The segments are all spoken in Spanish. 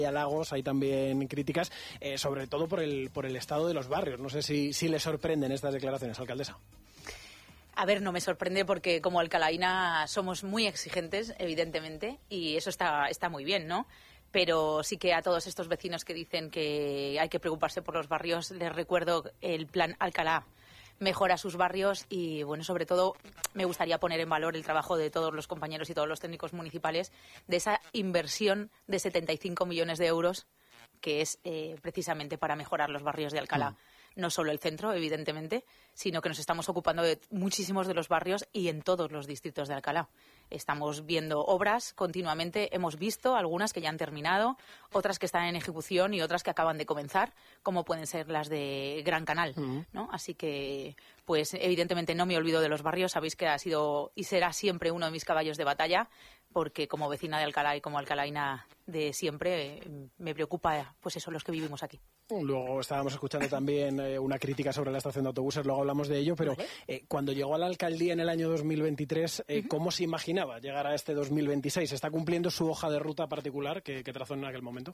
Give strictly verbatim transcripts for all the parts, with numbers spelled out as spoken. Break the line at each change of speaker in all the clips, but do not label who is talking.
Hay halagos, hay también críticas, eh, sobre todo por el, por el estado de los barrios. No sé si, si le sorprenden estas declaraciones, alcaldesa.
A ver, no me sorprende porque como alcalaína somos muy exigentes, evidentemente, y eso está, está muy bien, ¿no? Pero sí que a todos estos vecinos que dicen que hay que preocuparse por los barrios, les recuerdo el plan Alcalá. Mejora sus barrios y, bueno, sobre todo me gustaría poner en valor el trabajo de todos los compañeros y todos los técnicos municipales de esa inversión de setenta y cinco millones de euros que es eh, precisamente para mejorar los barrios de Alcalá. Mm. No solo el centro, evidentemente, sino que nos estamos ocupando de muchísimos de los barrios y en todos los distritos de Alcalá. Estamos viendo obras continuamente, hemos visto algunas que ya han terminado, otras que están en ejecución y otras que acaban de comenzar, como pueden ser las de Gran Canal, uh-huh. ¿no? Así que, pues evidentemente no me olvido de los barrios, sabéis que ha sido y será siempre uno de mis caballos de batalla, porque como vecina de Alcalá y como alcalaína de siempre, me preocupa, pues eso, los que vivimos aquí.
Luego estábamos escuchando también eh, una crítica sobre la estación de autobuses, luego hablamos de ello, pero ¿vale? eh, cuando llegó a la alcaldía en el año dos mil veintitrés, eh, uh-huh. ¿cómo se imaginaba llegar a este dos mil veintiséis? ¿Está cumpliendo su hoja de ruta particular que, que trazó en aquel momento?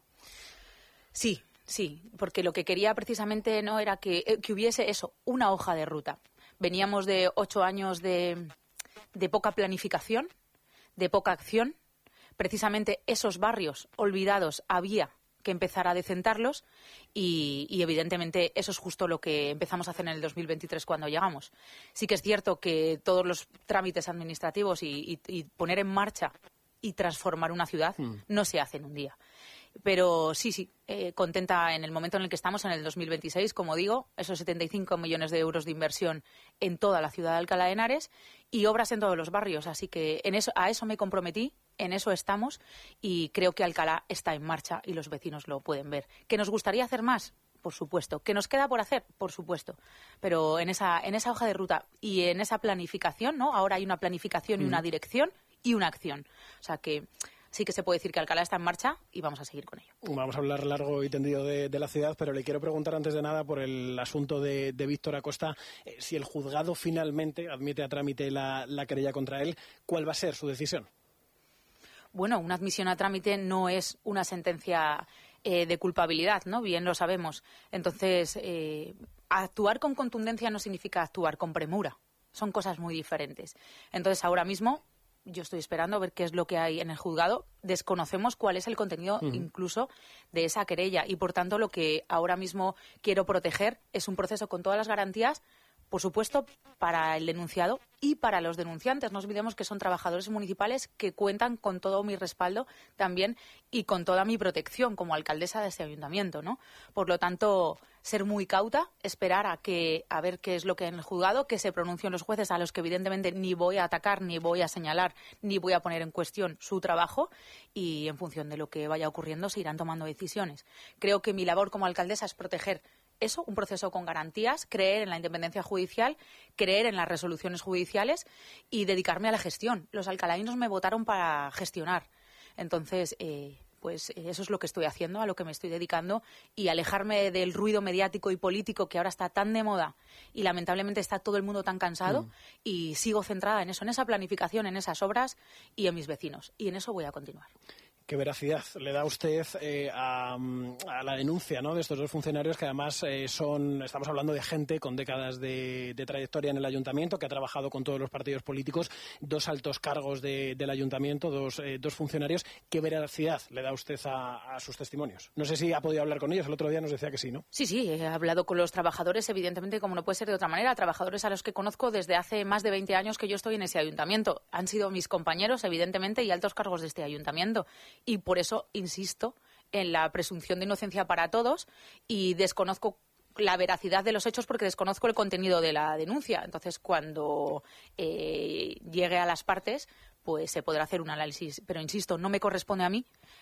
Sí, sí, porque lo que quería precisamente no era que, eh, que hubiese eso, una hoja de ruta. Veníamos de ocho años de, de poca planificación, de poca acción. Precisamente esos barrios olvidados había que empezar a decentarlos y, y evidentemente eso es justo lo que empezamos a hacer en el dos mil veintitrés cuando llegamos. Sí que es cierto que todos los trámites administrativos y, y, y poner en marcha y transformar una ciudad mm. no se hace en un día. Pero sí, sí, eh, contenta en el momento en el que estamos, en el dos mil veintiséis, como digo, esos setenta y cinco millones de euros de inversión en toda la ciudad de Alcalá de Henares y obras en todos los barrios. Así que en eso, a eso me comprometí, en eso estamos y creo que Alcalá está en marcha y los vecinos lo pueden ver. ¿Que nos gustaría hacer más? Por supuesto. ¿Que nos queda por hacer? Por supuesto. Pero en esa, en esa hoja de ruta y en esa planificación, ¿no? Ahora hay una planificación y una dirección y una acción. O sea que sí que se puede decir que Alcalá está en marcha y vamos a seguir con ello.
Vamos a hablar largo y tendido de, de la ciudad, pero le quiero preguntar antes de nada por el asunto de, de Víctor Acosta, eh, si el juzgado finalmente admite a trámite la, la querella contra él, ¿cuál va a ser su decisión?
Bueno, una admisión a trámite no es una sentencia eh, de culpabilidad, ¿no? Bien lo sabemos. Entonces, eh, actuar con contundencia no significa actuar con premura. Son cosas muy diferentes. Entonces, ahora mismo yo estoy esperando a ver qué es lo que hay en el juzgado. Desconocemos cuál es el contenido uh-huh. incluso de esa querella y, por tanto, lo que ahora mismo quiero proteger es un proceso con todas las garantías, por supuesto, para el denunciado y para los denunciantes. No olvidemos que son trabajadores municipales que cuentan con todo mi respaldo también y con toda mi protección como alcaldesa de este ayuntamiento, ¿no? Por lo tanto, ser muy cauta, esperar a que a ver qué es lo que hay en el juzgado, que se pronuncien los jueces, a los que evidentemente ni voy a atacar, ni voy a señalar, ni voy a poner en cuestión su trabajo y en función de lo que vaya ocurriendo se irán tomando decisiones. Creo que mi labor como alcaldesa es proteger eso, un proceso con garantías, creer en la independencia judicial, creer en las resoluciones judiciales y dedicarme a la gestión. Los alcalaínos me votaron para gestionar. Entonces, eh, pues eso es lo que estoy haciendo, a lo que me estoy dedicando y alejarme del ruido mediático y político que ahora está tan de moda y lamentablemente está todo el mundo tan cansado mm. y sigo centrada en eso, en esa planificación, en esas obras y en mis vecinos. Y en eso voy a continuar.
¿Qué veracidad le da usted eh, a, a la denuncia, ¿no?, de estos dos funcionarios que además eh, son, estamos hablando de gente con décadas de, de trayectoria en el ayuntamiento, que ha trabajado con todos los partidos políticos, dos altos cargos de, del ayuntamiento, dos, eh, dos funcionarios? ¿Qué veracidad le da usted a, a sus testimonios? No sé si ha podido hablar con ellos, el otro día nos decía que sí, ¿no?
Sí, sí, he hablado con los trabajadores, evidentemente, como no puede ser de otra manera, trabajadores a los que conozco desde hace más de veinte años que yo estoy en ese ayuntamiento. Han sido mis compañeros, evidentemente, y altos cargos de este ayuntamiento. Y por eso insisto en la presunción de inocencia para todos y desconozco la veracidad de los hechos porque desconozco el contenido de la denuncia. Entonces, cuando eh, llegue a las partes, pues se podrá hacer un análisis. Pero, insisto, no me corresponde a mí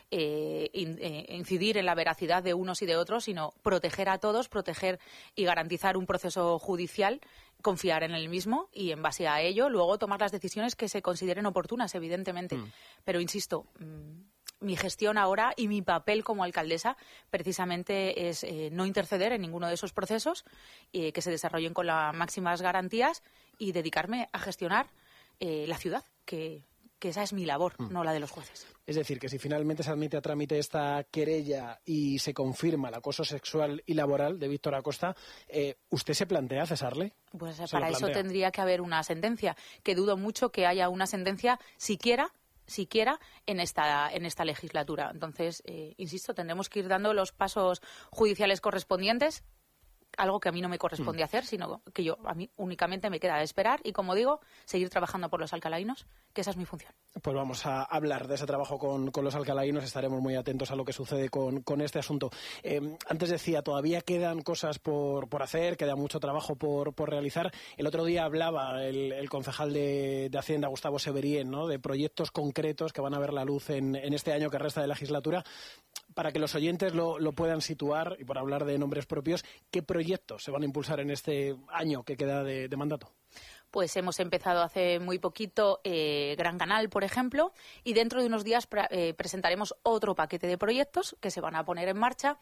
eh, in, eh, incidir en la veracidad de unos y de otros, sino proteger a todos, proteger y garantizar un proceso judicial, confiar en el mismo y, en base a ello, luego tomar las decisiones que se consideren oportunas, evidentemente. Mm. Pero, insisto, mmm, mi gestión ahora y mi papel como alcaldesa precisamente es eh, no interceder en ninguno de esos procesos, eh, que se desarrollen con las máximas garantías y dedicarme a gestionar eh, la ciudad, que, que que esa es mi labor, mm. no la de los jueces.
Es decir, que si finalmente se admite a trámite esta querella y se confirma el acoso sexual y laboral de Víctor Acosta, eh, ¿usted se plantea cesarle?
Pues para eso tendría que haber una sentencia, que dudo mucho que haya una sentencia siquiera siquiera en esta en esta legislatura. Entonces, eh, insisto, tendremos que ir dando los pasos judiciales correspondientes, algo que a mí no me corresponde mm. hacer, sino que yo a mí únicamente me queda esperar y, como digo, seguir trabajando por los alcalainos, que esa es mi función.
Pues vamos a hablar de ese trabajo con, con los alcalainos, estaremos muy atentos a lo que sucede con, con este asunto. Eh, antes decía, todavía quedan cosas por, por hacer, queda mucho trabajo por, por realizar. El otro día hablaba el, el concejal de, de Hacienda, Gustavo Severien, ¿no?, de proyectos concretos que van a ver la luz en, en este año que resta de legislatura. Para que los oyentes lo, lo puedan situar, y por hablar de nombres propios, ¿qué proyectos se van a impulsar en este año que queda de, de mandato?
Pues hemos empezado hace muy poquito eh, Gran Canal, por ejemplo, y dentro de unos días pre- eh, presentaremos otro paquete de proyectos que se van a poner en marcha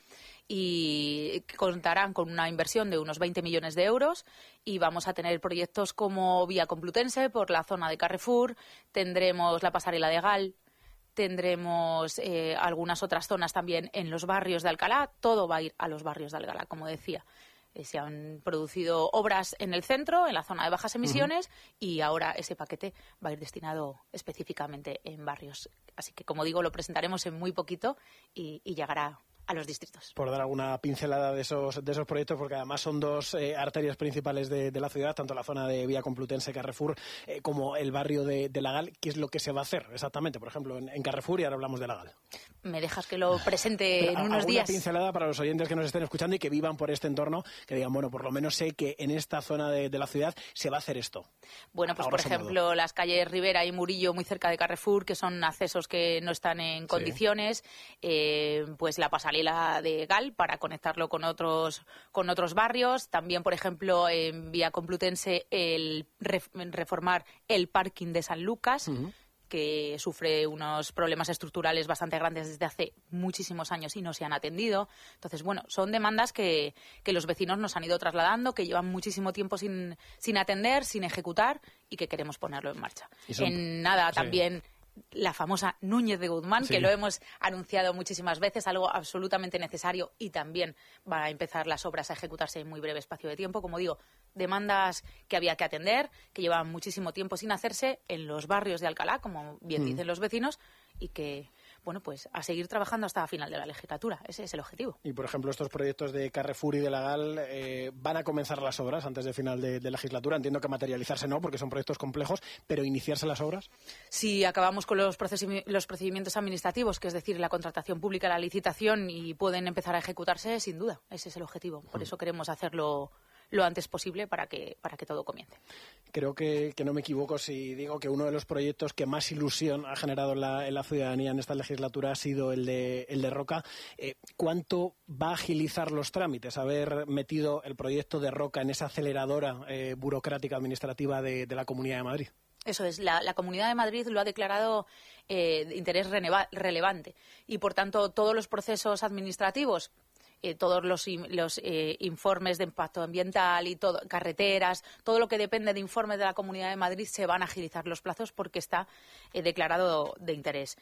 y que contarán con una inversión de unos veinte millones de euros, y vamos a tener proyectos como Vía Complutense por la zona de Carrefour, tendremos la pasarela de Gal, tendremos eh, algunas otras zonas también en los barrios de Alcalá. Todo va a ir a los barrios de Alcalá, como decía. Eh, se han producido obras en el centro, en la zona de bajas emisiones, uh-huh. y ahora ese paquete va a ir destinado específicamente en barrios. Así que, como digo, lo presentaremos en muy poquito y, y llegará a los distritos.
Por dar alguna pincelada de esos de esos proyectos, porque además son dos eh, arterias principales de, de la ciudad, tanto la zona de Vía Complutense, Carrefour, eh, como el barrio de, de La Gal. ¿Qué es lo que se va a hacer exactamente, por ejemplo, en, en Carrefour, y ahora hablamos de La Gal?
¿Me dejas que lo presente en unos días?
Una pincelada para los oyentes que nos estén escuchando y que vivan por este entorno, que digan, bueno, por lo menos sé que en esta zona de, de la ciudad se va a hacer esto.
Bueno, pues por ejemplo, modo. las calles Rivera y Murillo, muy cerca de Carrefour, que son accesos que no están en condiciones, sí. eh, pues la pasarela de Gal para conectarlo con otros con otros barrios. También, por ejemplo, en Vía Complutense, el reformar el parking de San Lucas, uh-huh. que sufre unos problemas estructurales bastante grandes desde hace muchísimos años y no se han atendido. Entonces, bueno, son demandas que, que los vecinos nos han ido trasladando, que llevan muchísimo tiempo sin, sin atender, sin ejecutar, y que queremos ponerlo en marcha. Son... En nada, sí. también... la famosa Núñez de Guzmán, sí. que lo hemos anunciado muchísimas veces, algo absolutamente necesario, y también va a empezar las obras a ejecutarse en muy breve espacio de tiempo. Como digo, demandas que había que atender, que llevaban muchísimo tiempo sin hacerse en los barrios de Alcalá, como bien mm. dicen los vecinos, y que, bueno, pues a seguir trabajando hasta final de la legislatura. Ese es el objetivo.
Y, por ejemplo, estos proyectos de Carrefour y de La Gal, eh, ¿van a comenzar las obras antes de final de, de legislatura? Entiendo que materializarse no, porque son proyectos complejos, pero ¿iniciarse las obras?
Si acabamos con los, procesi- los procedimientos administrativos, que es decir, la contratación pública, la licitación, y pueden empezar a ejecutarse, sin duda. Ese es el objetivo. Por mm. eso queremos hacerlo lo antes posible para que para que todo comience.
Creo que, que no me equivoco si digo que uno de los proyectos que más ilusión ha generado en la, en la ciudadanía en esta legislatura ha sido el de, el de Roca. Eh, ¿Cuánto va a agilizar los trámites haber metido el proyecto de Roca en esa aceleradora eh, burocrática administrativa de, de la Comunidad de Madrid?
Eso es, la, la Comunidad de Madrid lo ha declarado eh, de interés reneva, relevante, y, por tanto, todos los procesos administrativos, Eh, todos los, los eh, informes de impacto ambiental y todo, carreteras, todo lo que depende de informes de la Comunidad de Madrid, se van a agilizar los plazos porque está eh, declarado de interés.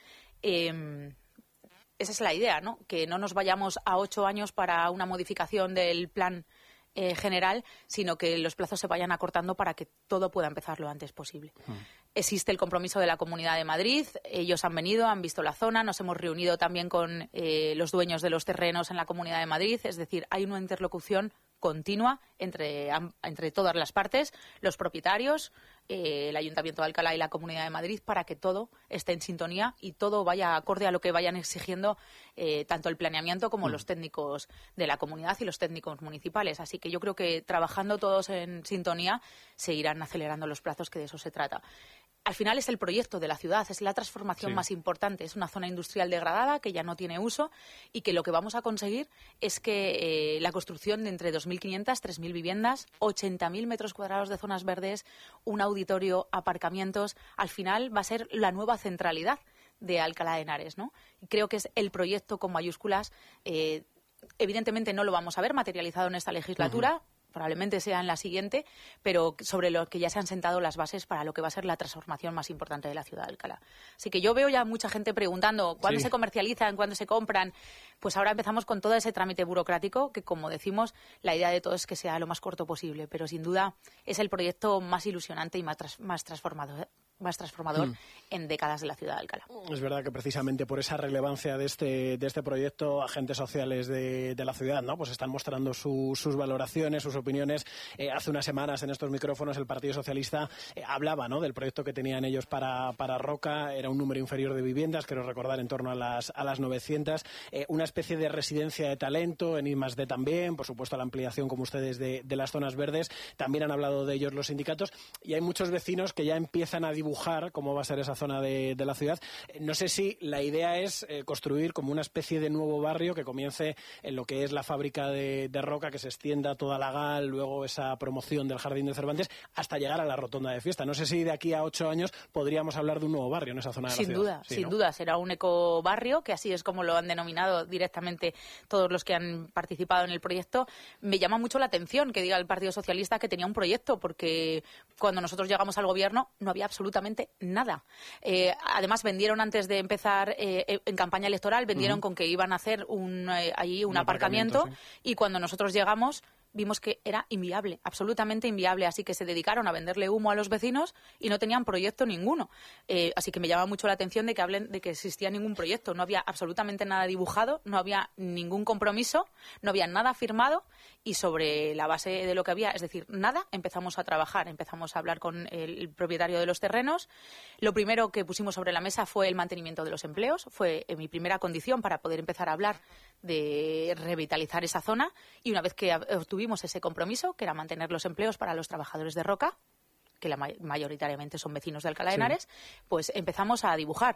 Eh, esa es la idea, ¿no? Que no nos vayamos a ocho años para una modificación del plan eh, general, sino que los plazos se vayan acortando para que todo pueda empezar lo antes posible. Mm. Existe el compromiso de la Comunidad de Madrid, ellos han venido, han visto la zona, nos hemos reunido también con eh, los dueños de los terrenos en la Comunidad de Madrid, es decir, hay una interlocución continua entre, entre todas las partes, los propietarios, eh, el Ayuntamiento de Alcalá y la Comunidad de Madrid, para que todo esté en sintonía y todo vaya acorde a lo que vayan exigiendo eh, tanto el planeamiento como mm. los técnicos de la comunidad y los técnicos municipales. Así que yo creo que trabajando todos en sintonía se irán acelerando los plazos, que de eso se trata. Al final es el proyecto de la ciudad, es la transformación sí. más importante. Es una zona industrial degradada que ya no tiene uso y que lo que vamos a conseguir es que eh, la construcción de entre dos mil quinientas, tres mil viviendas, ochenta mil metros cuadrados de zonas verdes, un auditorio, aparcamientos, al final va a ser la nueva centralidad de Alcalá de Henares, ¿no? Y creo que es el proyecto con mayúsculas. Eh, evidentemente no lo vamos a ver materializado en esta legislatura. Uh-huh. probablemente sea en la siguiente, pero sobre lo que ya se han sentado las bases para lo que va a ser la transformación más importante de la ciudad de Alcalá. Así que yo veo ya mucha gente preguntando cuándo sí. se comercializan, cuándo se compran. Pues ahora empezamos con todo ese trámite burocrático que, como decimos, la idea de todo es que sea lo más corto posible, pero sin duda es el proyecto más ilusionante y más, tras, más transformador. más transformador mm. en décadas de la ciudad de Alcalá.
Es verdad que precisamente por esa relevancia de este de este proyecto, agentes sociales de, de la ciudad, ¿no? Pues están mostrando su, sus valoraciones, sus opiniones. Eh, hace unas semanas en estos micrófonos el Partido Socialista eh, hablaba, ¿no?, del proyecto que tenían ellos para, para Roca. Era un número inferior de viviendas, quiero recordar, en torno a las a las novecientas. Eh, una especie de residencia de talento, en I más D también, por supuesto la ampliación, como ustedes, de, de las zonas verdes. También han hablado de ellos los sindicatos y hay muchos vecinos que ya empiezan a dibujar cómo va a ser esa zona de, de la ciudad. No sé si la idea es eh, construir como una especie de nuevo barrio que comience en lo que es la fábrica de, de Roca, que se extienda toda la Gal, luego esa promoción del Jardín de Cervantes, hasta llegar a la Rotonda de Fiesta. No sé si de aquí a ocho años podríamos hablar de un nuevo barrio en esa zona de
sin
la
duda,
ciudad. Sí,
sin
¿no?
duda, será un ecobarrio, que así es como lo han denominado directamente todos los que han participado en el proyecto. Me llama mucho la atención que diga el Partido Socialista que tenía un proyecto, porque cuando nosotros llegamos al gobierno no había absolutamente nada. Eh, además, vendieron antes de empezar eh, en campaña electoral, vendieron uh-huh. con que iban a hacer un, eh, allí un, un aparcamiento, aparcamiento sí. y cuando nosotros llegamos vimos que era inviable, absolutamente inviable, así que se dedicaron a venderle humo a los vecinos y no tenían proyecto ninguno. Eh, así que me llama mucho la atención de que hablen de que existía ningún proyecto. No había absolutamente nada dibujado, no había ningún compromiso, no había nada firmado y sobre la base de lo que había, es decir, nada, empezamos a trabajar, empezamos a hablar con el propietario de los terrenos. Lo primero que pusimos sobre la mesa fue el mantenimiento de los empleos, fue mi primera condición para poder empezar a hablar de revitalizar esa zona, y una vez que obtuvimos ese compromiso, que era mantener los empleos para los trabajadores de Roca, que la may- mayoritariamente son vecinos de Alcalá de Henares, sí. pues empezamos a dibujar.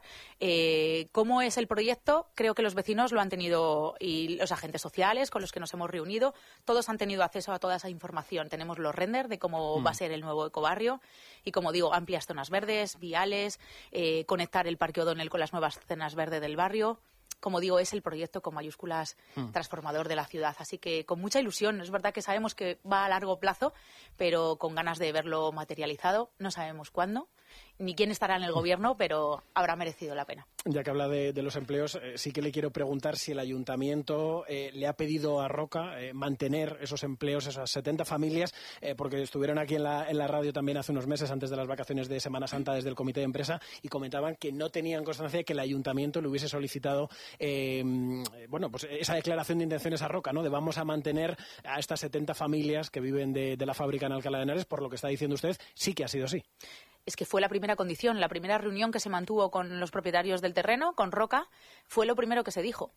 Eh, ¿Cómo es el proyecto? Creo que los vecinos lo han tenido, y los agentes sociales con los que nos hemos reunido, todos han tenido acceso a toda esa información. Tenemos los renders de cómo mm. va a ser el nuevo ecobarrio y, como digo, amplias zonas verdes, viales, eh, conectar el Parque O'Donnell con las nuevas zonas verdes del barrio. Como digo, es el proyecto con mayúsculas mm. transformador de la ciudad. Así que con mucha ilusión. Es verdad que sabemos que va a largo plazo, pero con ganas de verlo materializado. No sabemos cuándo ni quién estará en el gobierno, pero habrá merecido la pena.
Ya que habla de, de los empleos, eh, sí que le quiero preguntar si el ayuntamiento eh, le ha pedido a Roca eh, mantener esos empleos, esas setenta familias, eh, porque estuvieron aquí en la, en la radio también hace unos meses, antes de las vacaciones de Semana Santa, desde el comité de empresa, y comentaban que no tenían constancia de que el ayuntamiento le hubiese solicitado eh, bueno, pues esa declaración de intenciones a Roca, ¿no? De vamos a mantener a estas setenta familias que viven de, de la fábrica en Alcalá de Henares. Por lo que está diciendo usted, sí que ha sido así.
Es que fue la primera condición, la primera reunión que se mantuvo con los propietarios del terreno, con Roca, fue lo primero que se dijo.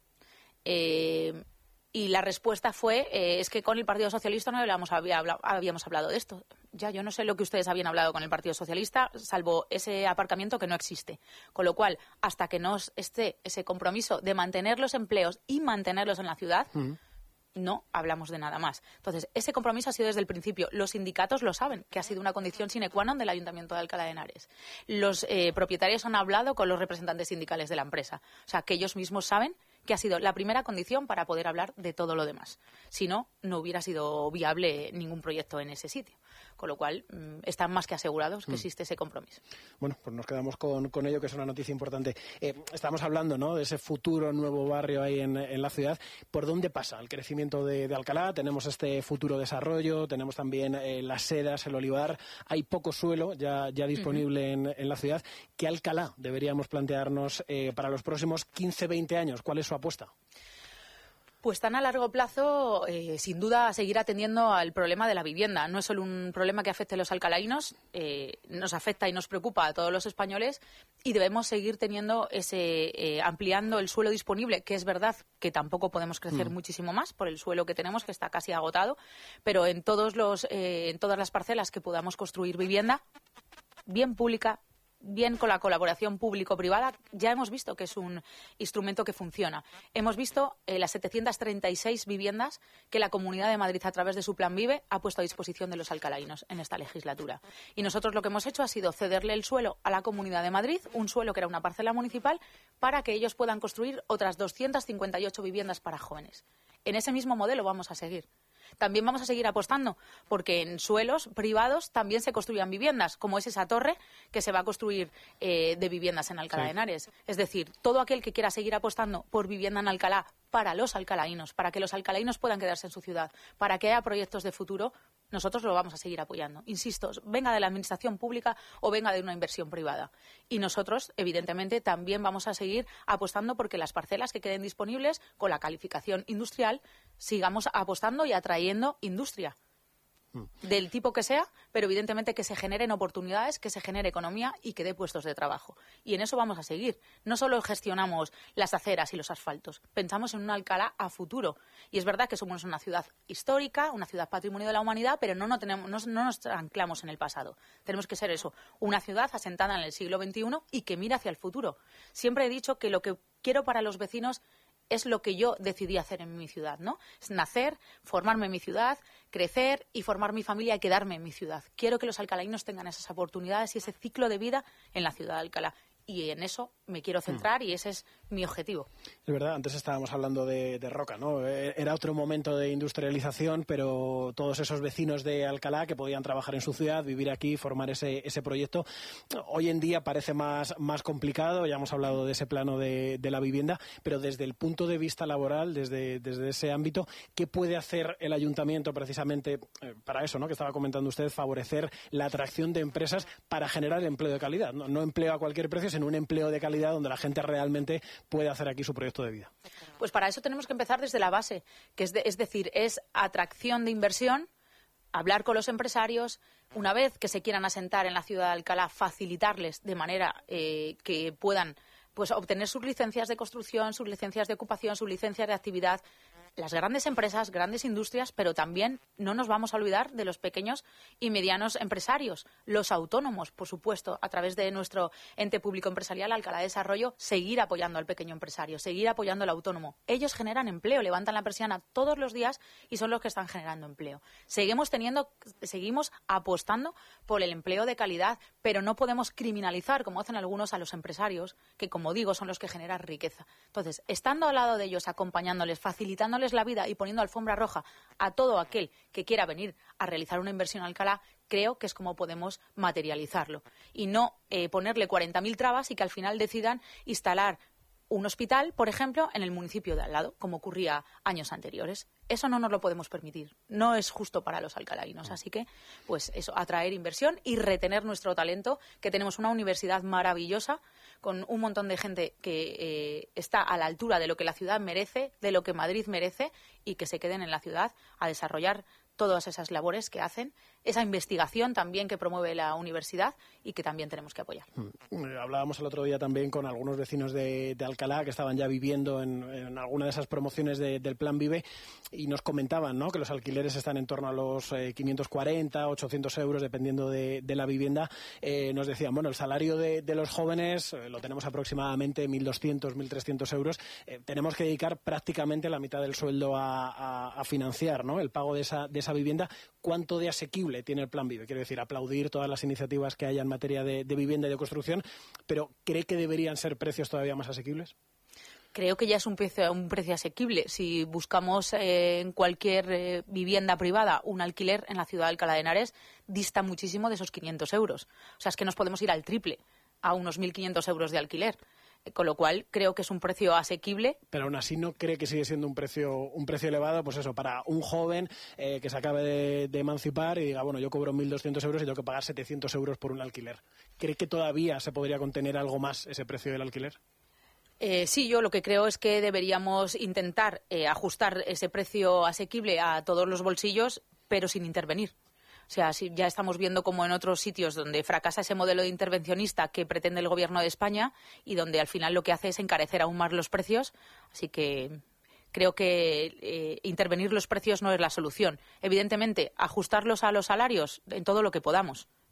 Eh, y la respuesta fue, eh, es que con el Partido Socialista no habíamos, había, habíamos hablado de esto. Ya, yo no sé lo que ustedes habían hablado con el Partido Socialista, salvo ese aparcamiento que no existe. Con lo cual, hasta que no esté ese compromiso de mantener los empleos y mantenerlos en la ciudad, uh-huh. no hablamos de nada más. Entonces, ese compromiso ha sido desde el principio. Los sindicatos lo saben, que ha sido una condición sine qua non del Ayuntamiento de Alcalá de Henares. Los eh, propietarios han hablado con los representantes sindicales de la empresa. O sea, que ellos mismos saben que ha sido la primera condición para poder hablar de todo lo demás. Si no, no hubiera sido viable ningún proyecto en ese sitio. Con lo cual, mmm, están más que asegurados que mm. existe ese compromiso.
Bueno, pues nos quedamos con, con ello, que es una noticia importante. Eh, estamos hablando, ¿no?, de ese futuro nuevo barrio ahí en, en la ciudad. ¿Por dónde pasa el crecimiento de, de Alcalá? Tenemos este futuro desarrollo, tenemos también eh, las sedas, el olivar. Hay poco suelo ya, ya disponible uh-huh. en, en la ciudad. ¿Qué Alcalá deberíamos plantearnos eh, para los próximos quince, veinte años? ¿Cuál es su apuesta?
Pues tan a largo plazo, eh, sin duda, seguir atendiendo al problema de la vivienda. No es solo un problema que afecte a los alcalaínos, eh, nos afecta y nos preocupa a todos los españoles, y debemos seguir teniendo ese, eh, ampliando el suelo disponible, que es verdad que tampoco podemos crecer mm. muchísimo más por el suelo que tenemos, que está casi agotado, pero en todos los, eh, en todas las parcelas que podamos construir vivienda, bien pública, bien con la colaboración público-privada, ya hemos visto que es un instrumento que funciona. Hemos visto eh, las setecientas treinta y seis viviendas que la Comunidad de Madrid, a través de su Plan Vive, ha puesto a disposición de los alcalaínos en esta legislatura. Y nosotros lo que hemos hecho ha sido cederle el suelo a la Comunidad de Madrid, un suelo que era una parcela municipal, para que ellos puedan construir otras doscientas cincuenta y ocho viviendas para jóvenes. En ese mismo modelo vamos a seguir. También vamos a seguir apostando porque en suelos privados también se construyan viviendas, como es esa torre que se va a construir eh, de viviendas en Alcalá de Henares. Es decir, todo aquel que quiera seguir apostando por vivienda en Alcalá para los alcalaínos, para que los alcalaínos puedan quedarse en su ciudad, para que haya proyectos de futuro, nosotros lo vamos a seguir apoyando. Insisto, venga de la administración pública o venga de una inversión privada. Y nosotros, evidentemente, también vamos a seguir apostando porque las parcelas que queden disponibles con la calificación industrial sigamos apostando y atrayendo industria. Del tipo que sea, pero evidentemente que se generen oportunidades, que se genere economía y que dé puestos de trabajo. Y en eso vamos a seguir. No solo gestionamos las aceras y los asfaltos, pensamos en un Alcalá a futuro. Y es verdad que somos una ciudad histórica, una ciudad patrimonio de la humanidad, pero no, no, tenemos, no, no nos anclamos en el pasado. Tenemos que ser eso, una ciudad asentada en el siglo veintiuno y que mira hacia el futuro. Siempre he dicho que lo que quiero para los vecinos es lo que yo decidí hacer en mi ciudad, ¿no? Es nacer, formarme en mi ciudad, crecer y formar mi familia y quedarme en mi ciudad. Quiero que los alcalaínos tengan esas oportunidades y ese ciclo de vida en la ciudad de Alcalá. Y en eso me quiero centrar y ese es mi objetivo.
Es verdad, antes estábamos hablando de, de Roca, ¿no? Era otro momento de industrialización, pero todos esos vecinos de Alcalá que podían trabajar en su ciudad, vivir aquí, formar ese, ese proyecto, hoy en día parece más, más complicado. Ya hemos hablado de ese plano de, de la vivienda, pero desde el punto de vista laboral, desde, desde ese ámbito, ¿qué puede hacer el ayuntamiento precisamente eh, para eso, ¿no? Que estaba comentando usted, favorecer la atracción de empresas para generar empleo de calidad? No, no empleo a cualquier precio, en un empleo de calidad donde la gente realmente puede hacer aquí su proyecto de vida.
Pues para eso tenemos que empezar desde la base, que es, de, es decir, es atracción de inversión, hablar con los empresarios, una vez que se quieran asentar en la ciudad de Alcalá, facilitarles de manera eh, que puedan pues obtener sus licencias de construcción, sus licencias de ocupación, sus licencias de actividad. Las grandes empresas, grandes industrias, pero también no nos vamos a olvidar de los pequeños y medianos empresarios, los autónomos, por supuesto, a través de nuestro ente público empresarial Alcalá de Desarrollo, seguir apoyando al pequeño empresario, seguir apoyando al autónomo. Ellos generan empleo, levantan la persiana todos los días y son los que están generando empleo. Seguimos teniendo, seguimos apostando por el empleo de calidad, pero no podemos criminalizar, como hacen algunos, a los empresarios, que, como digo, son los que generan riqueza. Entonces, estando al lado de ellos, acompañándoles, facilitándoles la vida y poniendo alfombra roja a todo aquel que quiera venir a realizar una inversión en Alcalá, creo que es como podemos materializarlo. Y no eh, ponerle cuarenta mil trabas y que al final decidan instalar un hospital, por ejemplo, en el municipio de al lado, como ocurría años anteriores. Eso no nos lo podemos permitir. No es justo para los alcalaínos. Así que, pues eso, atraer inversión y retener nuestro talento, que tenemos una universidad maravillosa, con un montón de gente que eh, está a la altura de lo que la ciudad merece, de lo que Madrid merece, y que se queden en la ciudad a desarrollar todas esas labores que hacen, esa investigación también que promueve la universidad y que también tenemos que apoyar.
Hablábamos el otro día también con algunos vecinos de, de Alcalá que estaban ya viviendo en, en alguna de esas promociones de, del Plan Vive y nos comentaban, ¿no?, que los alquileres están en torno a los eh, quinientos cuarenta, ochocientos euros dependiendo de, de la vivienda. Eh, nos decían, bueno, el salario de, de los jóvenes eh, lo tenemos aproximadamente mil doscientos, mil trescientos euros. Eh, tenemos que dedicar prácticamente la mitad del sueldo a, a, a financiar, ¿no?, el pago de esa, de esa vivienda. ¿Cuánto de asequible tiene el Plan Vive? Quiero decir, aplaudir todas las iniciativas que haya en materia de, de vivienda y de construcción, pero ¿cree que deberían ser precios todavía más asequibles?
Creo que ya es un precio, un precio asequible. Si buscamos eh, en cualquier eh, vivienda privada un alquiler en la ciudad de Alcalá de Henares, dista muchísimo de esos quinientos euros. O sea, es que nos podemos ir al triple, a unos mil quinientos euros de alquiler. Con lo cual, creo que es un precio asequible.
Pero aún así, ¿no cree que sigue siendo un precio un precio elevado? Pues eso, para un joven eh, que se acabe de, de emancipar y diga, bueno, yo cobro mil doscientos euros y tengo que pagar setecientos euros por un alquiler. ¿Cree que todavía se podría contener algo más ese precio del alquiler?
Eh, sí, yo lo que creo es que deberíamos intentar eh, ajustar ese precio asequible a todos los bolsillos, pero sin intervenir. O sea, si ya estamos viendo como en otros sitios donde fracasa ese modelo de intervencionista que pretende el Gobierno de España y donde al final lo que hace es encarecer aún más los precios. Así que creo que eh, intervenir los precios no es la solución. Evidentemente, ajustarlos a los salarios en todo lo que podamos.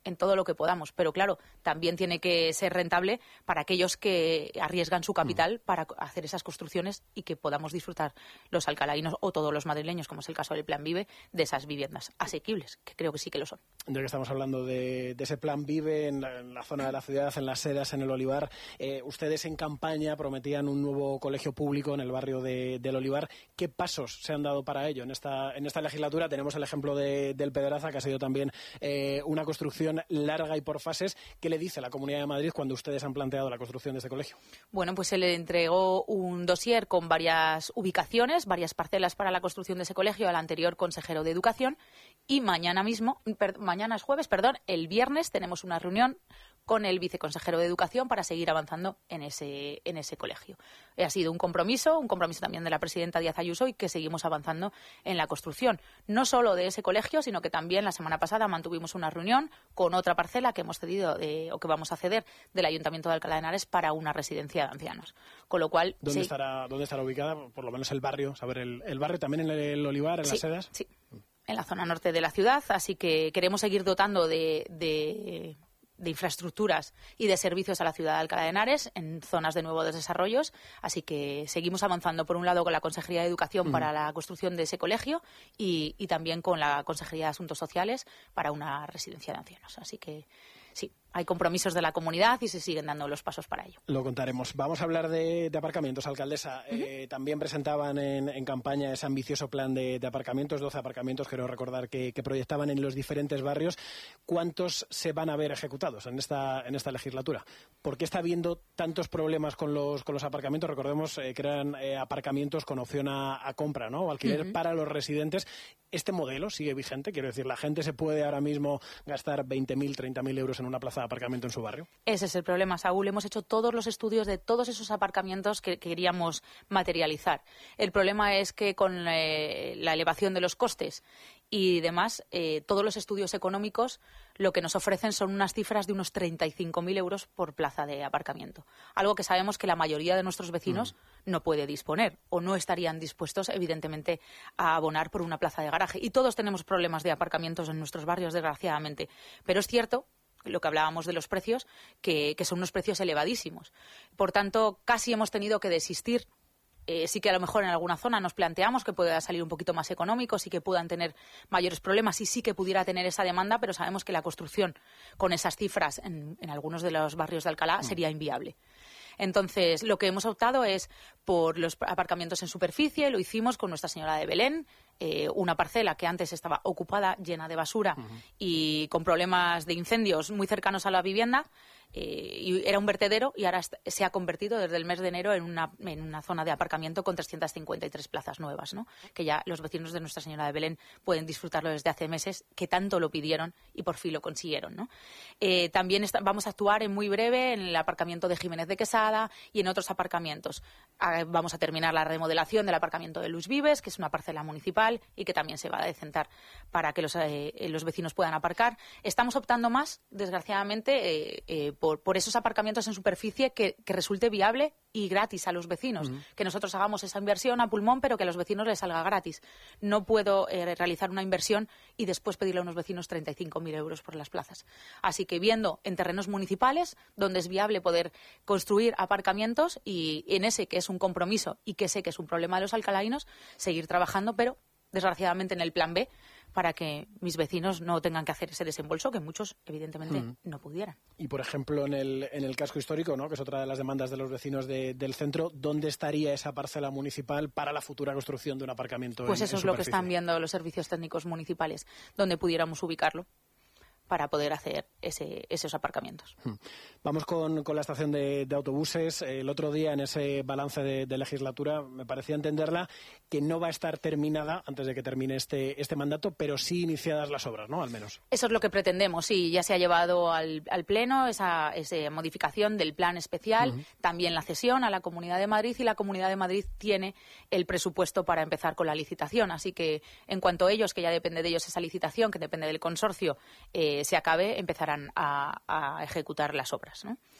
en todo lo que podamos. Pero claro, también tiene que ser rentable para aquellos que arriesgan su capital mm. para hacer esas construcciones y que podamos disfrutar los alcalainos o todos los madrileños, como es el caso del Plan Vive, de esas viviendas asequibles, que creo que sí que lo son.
Ya que estamos hablando de, de ese Plan Vive en la, en la zona de la ciudad, en las Sedas, en el Olivar, eh, ustedes en campaña prometían un nuevo colegio público en el barrio de, del Olivar. ¿Qué pasos se han dado para ello? En esta, en esta legislatura tenemos el ejemplo de, del Pedraza, que ha sido también eh, una construcción larga y por fases. ¿Qué le dice la Comunidad de Madrid cuando ustedes han planteado la construcción de este colegio?
Bueno, pues se le entregó un dossier con varias ubicaciones, varias parcelas para la construcción de ese colegio al anterior consejero de Educación y mañana mismo, per, mañana es jueves, perdón, el viernes tenemos una reunión con el viceconsejero de Educación para seguir avanzando en ese, en ese colegio. Ha sido un compromiso, un compromiso también de la presidenta Díaz Ayuso y que seguimos avanzando en la construcción, no solo de ese colegio, sino que también la semana pasada mantuvimos una reunión con otra parcela que hemos cedido de, o que vamos a ceder del Ayuntamiento de Alcalá de Henares para una residencia de ancianos. Con lo cual,
¿Dónde,
sí.
estará, ¿dónde estará ubicada? Por lo menos el barrio, saber el, el barrio también en el Olivar, en
sí,
las Sedas.
Sí, en la zona norte de la ciudad, así que queremos seguir dotando de... de de infraestructuras y de servicios a la ciudad de Alcalá de Henares en zonas de nuevos desarrollos, así que seguimos avanzando por un lado con la Consejería de Educación uh-huh. para la construcción de ese colegio y, y también con la Consejería de Asuntos Sociales para una residencia de ancianos, así que sí, hay compromisos de la comunidad y se siguen dando los pasos para ello.
Lo contaremos. Vamos a hablar de, de aparcamientos, alcaldesa. Uh-huh. Eh, también presentaban en, en campaña ese ambicioso plan de, de aparcamientos, doce aparcamientos, quiero recordar, que, que proyectaban en los diferentes barrios. ¿Cuántos se van a ver ejecutados en esta, en esta legislatura? ¿Por qué está habiendo tantos problemas con los, con los aparcamientos? Recordemos eh, que eran eh, aparcamientos con opción a, a compra, ¿no? O alquiler uh-huh. para los residentes. ¿Este modelo sigue vigente? Quiero decir, ¿la gente se puede ahora mismo gastar veinte mil, treinta mil euros en una plaza de aparcamiento en su barrio?
Ese es el problema, Saúl. Hemos hecho todos los estudios de todos esos aparcamientos que queríamos materializar. El problema es que con eh, la elevación de los costes y demás, eh, todos los estudios económicos lo que nos ofrecen son unas cifras de unos treinta y cinco mil euros por plaza de aparcamiento. Algo que sabemos que la mayoría de nuestros vecinos mm. no puede disponer o no estarían dispuestos, evidentemente, a abonar por una plaza de garaje. Y todos tenemos problemas de aparcamientos en nuestros barrios, desgraciadamente. Pero es cierto, lo que hablábamos de los precios, que, que son unos precios elevadísimos. Por tanto, casi hemos tenido que desistir. Eh, sí que a lo mejor en alguna zona nos planteamos que pueda salir un poquito más económico, sí que puedan tener mayores problemas y sí que pudiera tener esa demanda, pero sabemos que la construcción con esas cifras en, en algunos de los barrios de Alcalá sería inviable. Entonces, lo que hemos optado es por los aparcamientos en superficie, lo hicimos con Nuestra Señora de Belén, eh, una parcela que antes estaba ocupada, llena de basura uh-huh. y con problemas de incendios muy cercanos a la vivienda. Eh, y era un vertedero y ahora se ha convertido desde el mes de enero en una, en una zona de aparcamiento con trescientas cincuenta y tres plazas nuevas, ¿no? Que ya los vecinos de Nuestra Señora de Belén pueden disfrutarlo desde hace meses, que tanto lo pidieron y por fin lo consiguieron, ¿no? Eh, también está, vamos a actuar en muy breve en el aparcamiento de Jiménez de Quesada y en otros aparcamientos. Ah, vamos a terminar la remodelación del aparcamiento de Luis Vives, que es una parcela municipal y que también se va a decentar para que los, eh, los vecinos puedan aparcar. Estamos optando más, desgraciadamente, eh, eh, Por, por esos aparcamientos en superficie que, que resulte viable y gratis a los vecinos. Uh-huh. Que nosotros hagamos esa inversión a pulmón, pero que a los vecinos les salga gratis. No puedo eh, realizar una inversión y después pedirle a unos vecinos treinta y cinco mil euros por las plazas. Así que viendo en terrenos municipales donde es viable poder construir aparcamientos y en ese que es un compromiso y que sé que es un problema de los alcalainos, seguir trabajando, pero desgraciadamente en el plan B, para que mis vecinos no tengan que hacer ese desembolso que muchos, evidentemente, mm. no pudieran.
Y, por ejemplo, en el, en el casco histórico, ¿no?, que es otra de las demandas de los vecinos de, del centro, ¿dónde estaría esa parcela municipal para la futura construcción de un aparcamiento?
Pues
en,
eso
en
es lo que están viendo los servicios técnicos municipales, donde pudiéramos ubicarlo para poder hacer ese, esos aparcamientos.
Vamos con, con la estación de, de autobuses. El otro día, en ese balance de, de legislatura, me parecía entenderla que no va a estar terminada antes de que termine este, este mandato, pero sí iniciadas las obras, ¿no?, al menos.
Eso es lo que pretendemos, sí. Ya se ha llevado al, al Pleno esa, esa modificación del plan especial, uh-huh. también la cesión a la Comunidad de Madrid, y la Comunidad de Madrid tiene el presupuesto para empezar con la licitación. Así que, en cuanto a ellos, que ya depende de ellos esa licitación, que depende del consorcio, eh, se acabe, empezarán a, a ejecutar las obras, ¿no?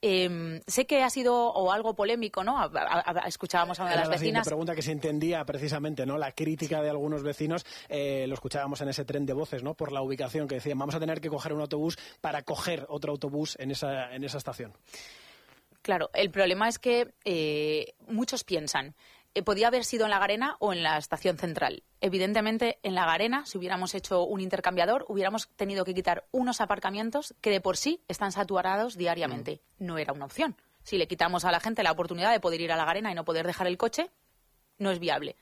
Eh, sé que ha sido o algo polémico, ¿no? A, a, a, escuchábamos a una de las
Era la
vecinas.
pregunta que se entendía precisamente, ¿no? La crítica de algunos vecinos, eh, lo escuchábamos en ese tren de voces, ¿no? Por la ubicación, que decían, vamos a tener que coger un autobús para coger otro autobús en esa, en esa estación.
Claro, el problema es que eh, muchos piensan, eh, podía haber sido en La Garena o en la estación central. Evidentemente, en La Garena, si hubiéramos hecho un intercambiador, hubiéramos tenido que quitar unos aparcamientos que de por sí están saturados diariamente. Mm. No era una opción. Si le quitamos a la gente la oportunidad de poder ir a La Garena y no poder dejar el coche, no es viable.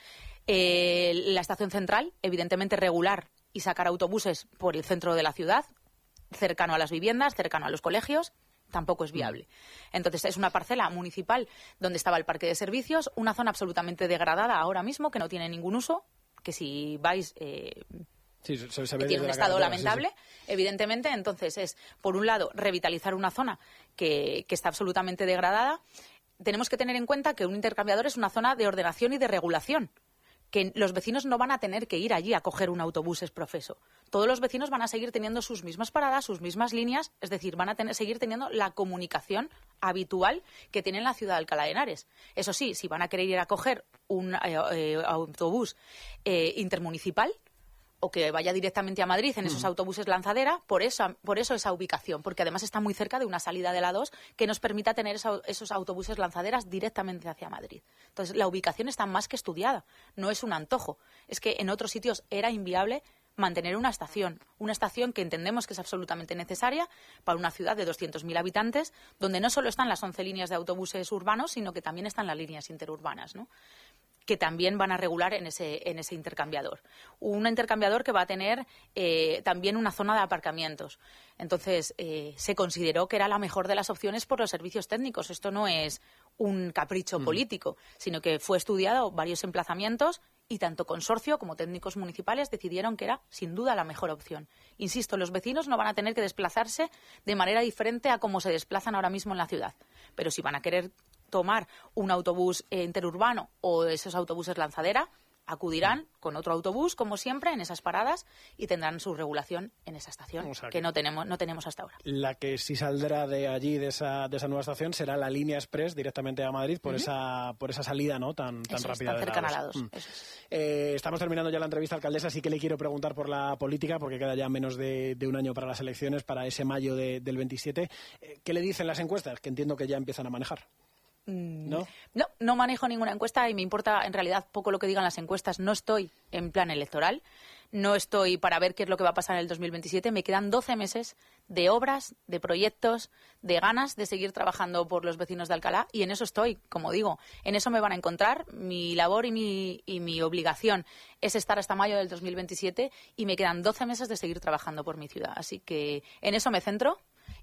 Eh, la estación central, evidentemente, regular y sacar autobuses por el centro de la ciudad, cercano a las viviendas, cercano a los colegios, tampoco es viable. Entonces, es una parcela municipal donde estaba el parque de servicios, una zona absolutamente degradada ahora mismo, que no tiene ningún uso, que si vais... Eh,
sí, se, se ve
tiene un estado
carretera,
lamentable,
sí, sí.
Evidentemente. Entonces, es, por un lado, revitalizar una zona que, que está absolutamente degradada. Tenemos que tener en cuenta que un intercambiador es una zona de ordenación y de regulación, que los vecinos no van a tener que ir allí a coger un autobús exprofeso. Todos los vecinos van a seguir teniendo sus mismas paradas, sus mismas líneas, es decir, van a tener, seguir teniendo la comunicación habitual que tiene la ciudad de Alcalá de Henares. Eso sí, si van a querer ir a coger un eh, eh, autobús eh, intermunicipal, o que vaya directamente a Madrid en esos mm. autobuses lanzadera, por eso, por eso esa ubicación, porque además está muy cerca de una salida de la dos que nos permita tener esa, esos autobuses lanzaderas directamente hacia Madrid. Entonces, la ubicación está más que estudiada, no es un antojo. Es que en otros sitios era inviable mantener una estación, una estación que entendemos que es absolutamente necesaria para una ciudad de doscientos mil habitantes, donde no solo están las once líneas de autobuses urbanos, sino que también están las líneas interurbanas, ¿no?, que también van a regular en ese, en ese intercambiador. Un intercambiador que va a tener eh, también una zona de aparcamientos. Entonces, eh, se consideró que era la mejor de las opciones por los servicios técnicos. Esto no es un capricho mm. político, sino que fue estudiado varios emplazamientos y tanto consorcio como técnicos municipales decidieron que era, sin duda, la mejor opción. Insisto, los vecinos no van a tener que desplazarse de manera diferente a como se desplazan ahora mismo en la ciudad. Pero si van a querer tomar un autobús eh, interurbano o esos autobuses lanzadera, acudirán con otro autobús, como siempre, en esas paradas y tendrán su regulación en esa estación, o sea, que, que no tenemos no tenemos hasta ahora.
La que sí saldrá de allí, de esa, de esa nueva estación, será la línea Express directamente a Madrid por, uh-huh. esa, por esa salida, ¿no?, tan, tan
Eso
rápida.
Es, tan cercana a la dos.
Mm. Eh, estamos terminando ya la entrevista, alcaldesa, así que le quiero preguntar por la política, porque queda ya menos de, de un año para las elecciones, para ese mayo de, del veintisiete. Eh, ¿Qué le dicen las encuestas? Que entiendo que ya empiezan a manejar. ¿No?
No, no manejo ninguna encuesta y me importa en realidad poco lo que digan las encuestas. No estoy en plan electoral, no estoy para ver qué es lo que va a pasar en el dos mil veintisiete. Me quedan doce meses de obras, de proyectos, de ganas de seguir trabajando por los vecinos de Alcalá y en eso estoy, como digo. En eso me van a encontrar. Mi labor y mi, y mi obligación es estar hasta mayo del dos mil veintisiete y me quedan doce meses de seguir trabajando por mi ciudad. Así que en eso me centro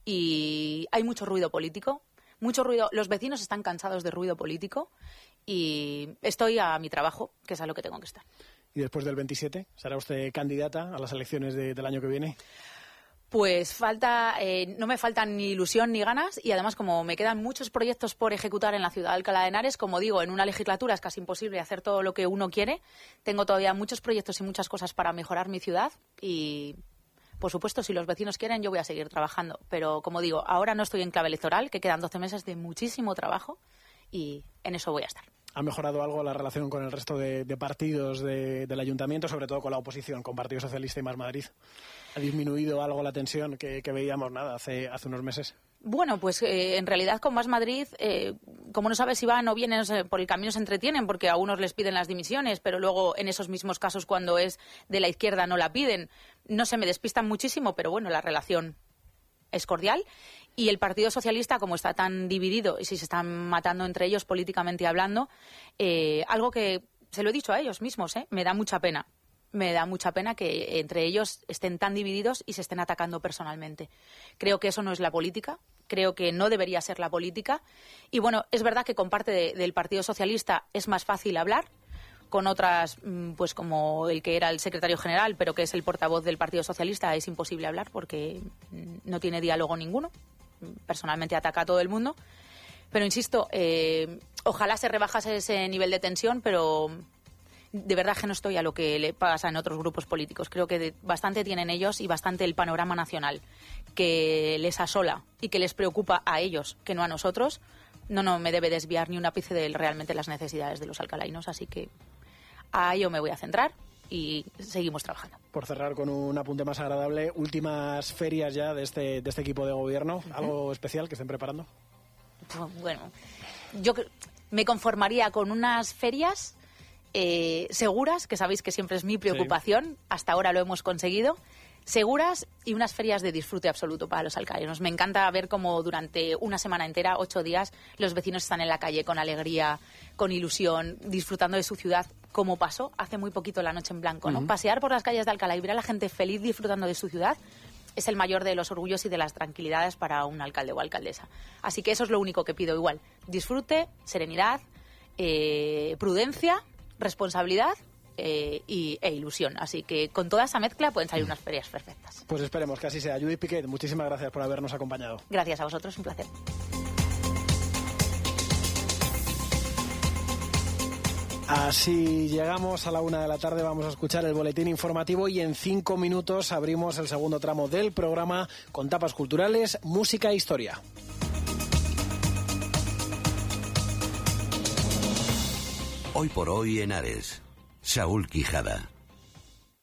y hay mucho ruido político. Mucho ruido. Los vecinos están cansados de ruido político y estoy a mi trabajo, que es a lo que tengo que estar.
¿Y después del veintisiete? ¿Será usted candidata a las elecciones de, del año que viene?
Pues falta, eh, no me faltan ni ilusión ni ganas y además como me quedan muchos proyectos por ejecutar en la ciudad de Alcalá de Henares, como digo, en una legislatura es casi imposible hacer todo lo que uno quiere. Tengo todavía muchos proyectos y muchas cosas para mejorar mi ciudad y... Por supuesto, si los vecinos quieren, yo voy a seguir trabajando. Pero, como digo, ahora no estoy en clave electoral, que quedan doce meses de muchísimo trabajo y en eso voy a estar.
¿Ha mejorado algo la relación con el resto de, de partidos de, del ayuntamiento, sobre todo con la oposición, con Partido Socialista y Más Madrid? ¿Ha disminuido algo la tensión que, que veíamos nada hace, hace unos meses?
Bueno, pues eh, en realidad con Más Madrid, eh, como no sabes si van o vienen, por el camino se entretienen, porque a unos les piden las dimisiones, pero luego en esos mismos casos cuando es de la izquierda no la piden. No se me despistan muchísimo, pero bueno, la relación es cordial. Y el Partido Socialista, como está tan dividido y si se están matando entre ellos políticamente hablando, eh, algo que se lo he dicho a ellos mismos, eh, me da mucha pena. Me da mucha pena que entre ellos estén tan divididos y se estén atacando personalmente. Creo que eso no es la política, creo que no debería ser la política. Y bueno, es verdad que con parte de, del Partido Socialista es más fácil hablar, con otras, pues como el que era el secretario general, pero que es el portavoz del Partido Socialista, es imposible hablar porque no tiene diálogo ninguno. Personalmente ataca a todo el mundo. Pero insisto, eh, ojalá se rebajase ese nivel de tensión, pero de verdad que no estoy a lo que le pasa en otros grupos políticos. Creo que de, bastante tienen ellos y bastante el panorama nacional que les asola y que les preocupa a ellos, que no a nosotros. No, no me debe desviar ni un ápice de realmente las necesidades de los alcalainos, así que a ello me voy a centrar y seguimos trabajando.
Por cerrar con un apunte más agradable, últimas ferias ya de este, de este equipo de gobierno, uh-huh. ¿Algo especial que estén preparando?
Bueno, yo me conformaría con unas ferias Eh, seguras, que sabéis que siempre es mi preocupación, sí. Hasta ahora lo hemos conseguido, seguras y unas ferias de disfrute absoluto para los alcalainos. Me encanta ver cómo durante una semana entera, ocho días, los vecinos están en la calle con alegría, con ilusión, disfrutando de su ciudad, como pasó hace muy poquito la Noche en Blanco, ¿no? Uh-huh. Pasear por las calles de Alcalá y ver a la gente feliz disfrutando de su ciudad es el mayor de los orgullos y de las tranquilidades para un alcalde o alcaldesa. Así que eso es lo único que pido igual. Disfrute, serenidad, eh, prudencia, responsabilidad eh, y, e ilusión. Así que con toda esa mezcla pueden salir unas ferias perfectas.
Pues esperemos que así sea. Judith Piquet, muchísimas gracias por habernos acompañado.
Gracias a vosotros, un placer.
Así llegamos a la una de la tarde, vamos a escuchar el boletín informativo y en cinco minutos abrimos el segundo tramo del programa con tapas culturales, música e historia.
Hoy por hoy en Ares, Saúl Quijada.